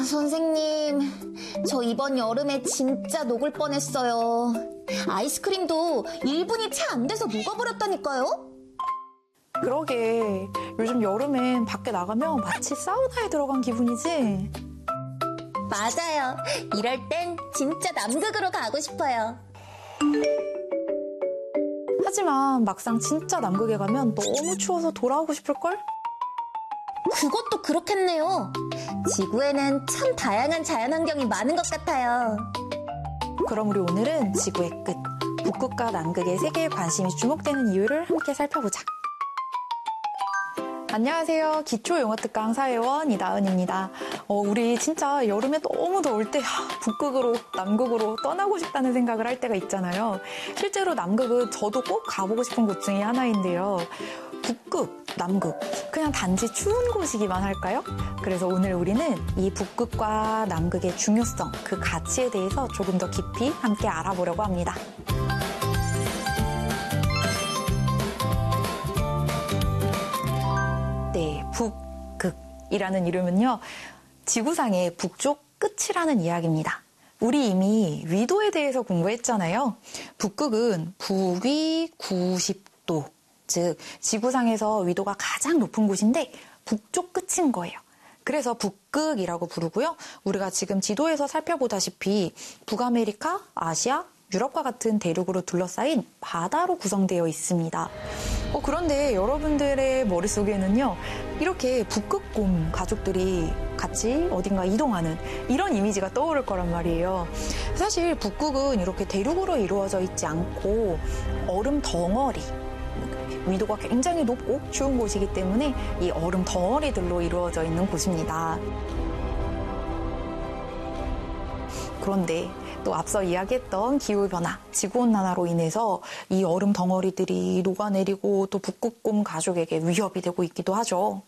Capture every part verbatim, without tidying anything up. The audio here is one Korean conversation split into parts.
선생님, 저 이번 여름에 진짜 녹을 뻔했어요. 아이스크림도 일 분이 채 안 돼서 녹아버렸다니까요? 그러게, 요즘 여름엔 밖에 나가면 마치 사우나에 들어간 기분이지? 맞아요. 이럴 땐 진짜 남극으로 가고 싶어요. 하지만 막상 진짜 남극에 가면 너무 추워서 돌아오고 싶을걸? 그것도 그렇겠네요. 지구에는 참 다양한 자연환경이 많은 것 같아요. 그럼 우리 오늘은 지구의 끝, 북극과 남극의 세계에 관심이 주목되는 이유를 함께 살펴보자. 안녕하세요. 기초영어특강 사회원 이다은입니다. 어, 우리 진짜 여름에 너무 더울 때 하, 북극으로, 남극으로 떠나고 싶다는 생각을 할 때가 있잖아요. 실제로 남극은 저도 꼭 가보고 싶은 곳 중에 하나인데요. 북극, 남극, 그냥 단지 추운 곳이기만 할까요? 그래서 오늘 우리는 이 북극과 남극의 중요성, 그 가치에 대해서 조금 더 깊이 함께 알아보려고 합니다. 네, 북극이라는 이름은요, 지구상의 북쪽 끝이라는 이야기입니다. 우리 이미 위도에 대해서 공부했잖아요. 북극은 북위 구십 도, 즉 지구상에서 위도가 가장 높은 곳인데 북쪽 끝인 거예요. 그래서 북극이라고 부르고요. 우리가 지금 지도에서 살펴보다시피 북아메리카, 아시아, 유럽과 같은 대륙으로 둘러싸인 바다로 구성되어 있습니다. 어, 그런데 여러분들의 머릿속에는요, 이렇게 북극곰 가족들이 같이 어딘가 이동하는 이런 이미지가 떠오를 거란 말이에요. 사실 북극은 이렇게 대륙으로 이루어져 있지 않고 얼음 덩어리, 위도가 굉장히 높고 추운 곳이기 때문에 이 얼음 덩어리들로 이루어져 있는 곳입니다. 그런데 또 앞서 이야기했던 기후변화, 지구온난화로 인해서 이 얼음 덩어리들이 녹아내리고 또 북극곰 가족에게 위협이 되고 있기도 하죠.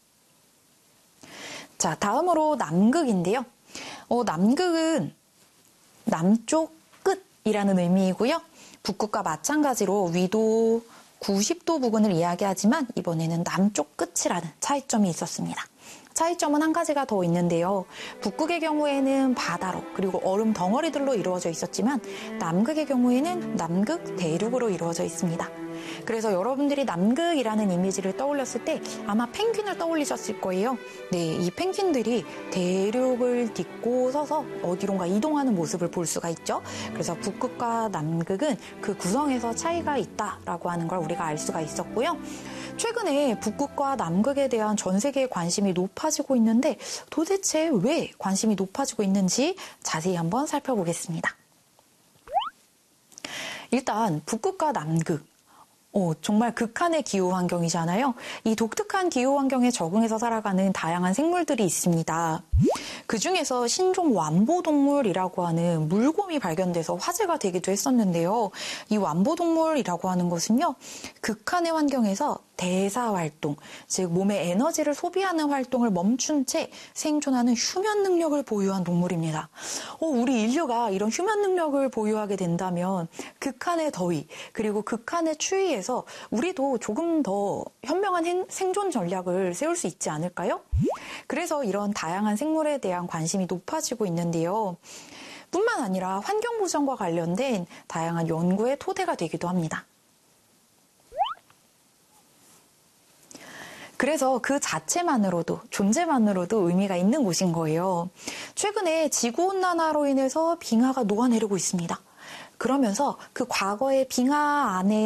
자, 다음으로 남극인데요. 어, 남극은 남쪽 끝이라는 의미이고요. 북극과 마찬가지로 위도 구십 도 부근을 이야기하지만 이번에는 남쪽 끝이라는 차이점이 있었습니다. 차이점은 한 가지가 더 있는데요. 북극의 경우에는 바다로 그리고 얼음 덩어리들로 이루어져 있었지만 남극의 경우에는 남극 대륙으로 이루어져 있습니다. 그래서 여러분들이 남극이라는 이미지를 떠올렸을 때 아마 펭귄을 떠올리셨을 거예요. 네, 이 펭귄들이 대륙을 딛고 서서 어디론가 이동하는 모습을 볼 수가 있죠. 그래서 북극과 남극은 그 구성에서 차이가 있다라고 하는 걸 우리가 알 수가 있었고요. 최근에 북극과 남극에 대한 전 세계의 관심이 높아지고 있는데 도대체 왜 관심이 높아지고 있는지 자세히 한번 살펴보겠습니다. 일단 북극과 남극, 어, 정말 극한의 기후 환경이잖아요. 이 독특한 기후 환경에 적응해서 살아가는 다양한 생물들이 있습니다. 그 중에서 신종 완보동물이라고 하는 물곰이 발견돼서 화제가 되기도 했었는데요. 이 완보동물이라고 하는 것은요, 극한의 환경에서 대사 활동, 즉 몸의 에너지를 소비하는 활동을 멈춘 채 생존하는 휴면 능력을 보유한 동물입니다. 어, 우리 인류가 이런 휴면 능력을 보유하게 된다면 극한의 더위, 그리고 극한의 추위에서 우리도 조금 더 현명한 생존 전략을 세울 수 있지 않을까요? 그래서 이런 다양한 생물에 대한 관심이 높아지고 있는데요. 뿐만 아니라 환경 보전과 관련된 다양한 연구의 토대가 되기도 합니다. 그래서 그 자체만으로도, 존재만으로도 의미가 있는 곳인 거예요. 최근에 지구온난화로 인해서 빙하가 녹아내리고 있습니다. 그러면서 그 과거의 빙하 안에